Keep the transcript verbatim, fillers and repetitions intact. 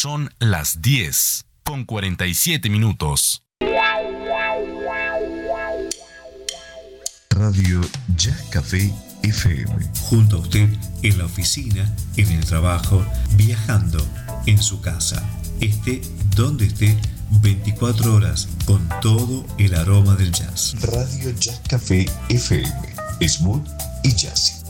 Son las diez con cuarenta y siete minutos. Radio Ya Café F M. Junto a usted en la oficina, en el trabajo, viajando, en su casa. Esté donde esté, veinticuatro horas con todo el aroma del jazz. Radio Ya Café F M. Smooth y jazzy.